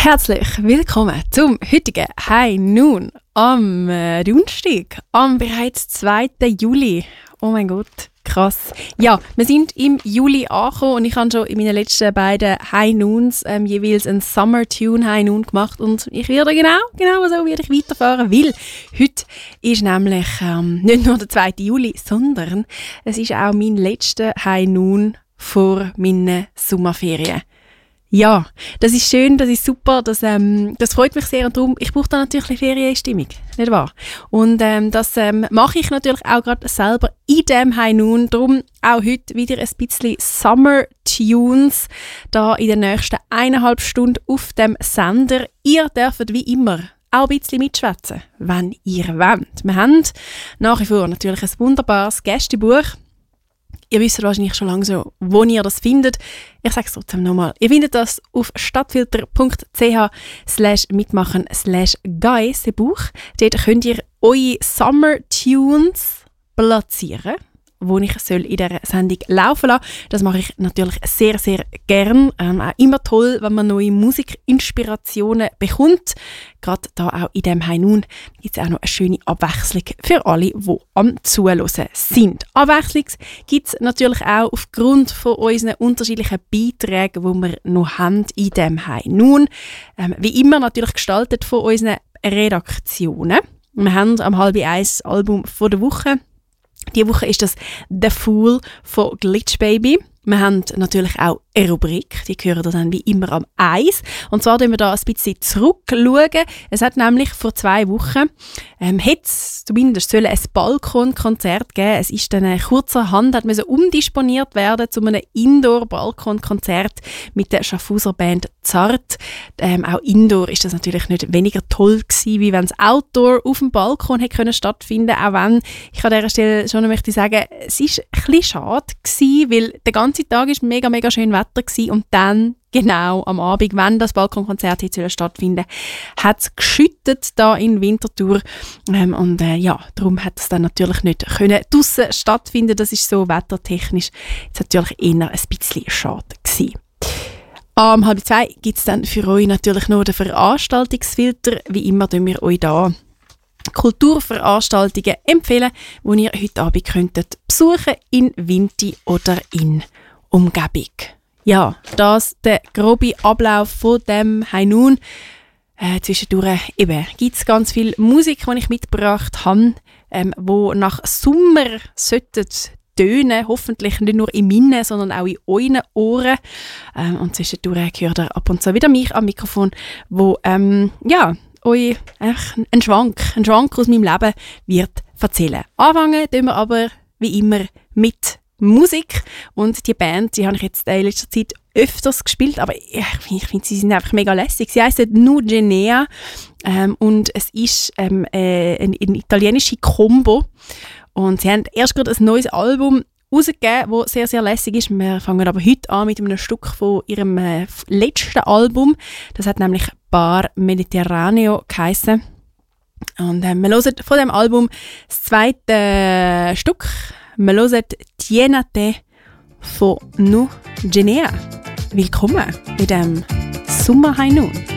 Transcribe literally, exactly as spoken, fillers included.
Herzlich willkommen zum heutigen High Noon am äh, Donnerstag, am bereits zweiten Juli. Oh mein Gott, krass. Ja, wir sind im Juli angekommen und ich habe schon in meinen letzten beiden High Noons ähm, jeweils einen Summer Tune High Noon gemacht und ich werde genau, genau so werde ich weiterfahren, weil heute ist nämlich ähm, nicht nur der zweite Juli, sondern es ist auch mein letzter High Noon vor meinen Sommerferien. Ja, das ist schön, das ist super, das, ähm, das freut mich sehr und darum, ich brauche da natürlich eine Ferienstimmung, nicht wahr? Und ähm, das ähm, mache ich natürlich auch gerade selber in dem High Noon, darum auch heute wieder ein bisschen Summer Tunes da in den nächsten eineinhalb Stunden auf dem Sender. Ihr dürft wie immer auch ein bisschen mitschwätzen, wenn ihr wollt. Wir haben nach wie vor natürlich ein wunderbares Gästebuch. Ihr wisst wahrscheinlich schon lange so, wo ihr das findet. Ich sage es trotzdem nochmal. Ihr findet das auf stadtfilter.ch slash mitmachen slash guys, das Buch. Dort könnt ihr eure Summer Tunes platzieren, wo ich soll in dieser Sendung laufen lassen. Das mache ich natürlich sehr, sehr gern. Ähm, auch immer toll, wenn man neue Musikinspirationen bekommt. Gerade da auch in diesem High Noon gibt es auch noch eine schöne Abwechslung für alle, die am Zuhören sind. Abwechslung gibt es natürlich auch aufgrund von unseren unterschiedlichen Beiträgen, die wir noch haben in diesem High Noon. Ähm, wie immer natürlich gestaltet von unseren Redaktionen. Wir haben am halb eins das Album von der Woche. Diese Woche ist das «The Fool» von Glitch Baby. Wir haben natürlich auch eine Rubrik, die hören dann wie immer am Eis. Und zwar schauen wir da ein bisschen zurückschauen. Es hat nämlich vor zwei Wochen, ähm, hätte es zumindest ein Balkonkonzert geben. Es ist dann kurzerhand, hat müssen umdisponiert werden zu einem Indoor-Balkonkonzert mit der Schaffhauser Band Zart. Ähm, auch Indoor ist das natürlich nicht weniger toll gewesen, wie wenn es Outdoor auf dem Balkon hätte können stattfinden. Auch wenn, ich an dieser Stelle schon möchte sagen, es ist ein bisschen schade gewesen, weil der ganze Der Tag war mega, mega schön Wetter gewesen und dann, genau am Abend, wenn das Balkonkonzert hier stattfinden soll, hat es geschüttet da in Winterthur. Ähm, und äh, ja, darum hat es dann natürlich nicht können draussen stattfinden. Das ist so wettertechnisch jetzt natürlich eher ein bisschen schade gewesen. Am um, halb zwei gibt es dann für euch natürlich noch den Veranstaltungsfilter. Wie immer tun wir euch da Kulturveranstaltungen empfehlen, die ihr heute Abend könntet besuchen in Winti oder in Umgebung. Ja, das der grobe Ablauf von dem High Noon. Äh, zwischendurch eben gibt es ganz viel Musik, die ich mitgebracht habe, ähm, wo nach Sommer sollten tönen, hoffentlich nicht nur in meinen, sondern auch in euren Ohren. Ähm, und zwischendurch hört ihr ab und zu wieder mich am Mikrofon, wo ähm, ja euch einen Schwank, einen Schwank aus meinem Leben wird erzählen. Anfangen tun wir aber wie immer mit Musik und die Band, die habe ich jetzt in letzter Zeit öfters gespielt, aber ich, ich finde, sie sind einfach mega lässig. Sie heisst Nugenea ähm, und es ist ähm, äh, eine, eine italienische Combo und sie haben erst gerade ein neues Album rausgegeben, das sehr, sehr lässig ist. Wir fangen aber heute an mit einem Stück von ihrem äh, letzten Album. Das hat nämlich Bar Mediterraneo geheissen. Und äh, wir hören von dem Album das zweite äh, Stück. Wir hören Tienate von Nugenea. Willkommen in dem Sommer High Noon.